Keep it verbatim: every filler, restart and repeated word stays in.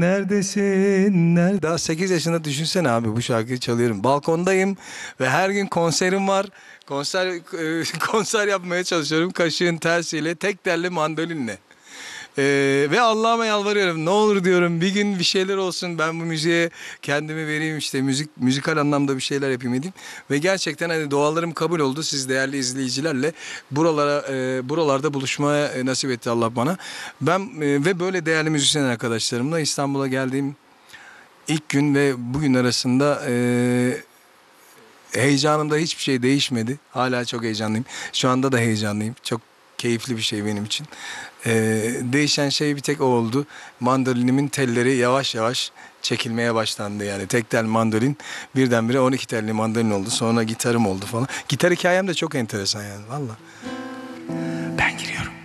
Neredesin? Nerede? Daha sekiz yaşında düşünsene abi, bu şarkıyı çalıyorum. Balkondayım ve her gün konserim var. Konser e, konser yapmaya çalışıyorum kaşığın tersiyle, tek telli mandolinle. Ee, ve Allah'ıma yalvarıyorum, ne olur diyorum, bir gün bir şeyler olsun, ben bu müziğe kendimi vereyim, işte müzik müzikal anlamda bir şeyler yapayım edeyim. Ve gerçekten hani dualarım kabul oldu, siz değerli izleyicilerle buralara e, buralarda buluşmaya e, nasip etti Allah bana. Ben e, ve böyle değerli müzisyen arkadaşlarımla İstanbul'a geldiğim ilk gün ve bugün arasında e, heyecanımda hiçbir şey değişmedi. Hala çok heyecanlıyım. Şu anda da heyecanlıyım. Çok keyifli bir şey benim için. Ee, değişen şey bir tek o oldu. Mandolinimin telleri yavaş yavaş çekilmeye başlandı yani. Tek tel mandolin birdenbire on iki telli mandolin oldu. Sonra gitarım oldu falan. Gitar hikayem de çok enteresan yani valla. Ben giriyorum.